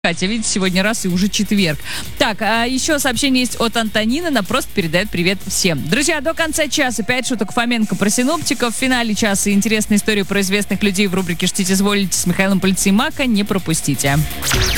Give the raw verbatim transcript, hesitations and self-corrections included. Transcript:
Катя, видите, сегодня раз и уже четверг. Так, а еще сообщение есть от Антонины. Она просто передает привет всем. Друзья, до конца часа пять шуток Фоменко про синоптиков. В финале часа интересная история про известных людей в рубрике «Штите, изволите» с Михаилом Полицеймака. Не пропустите.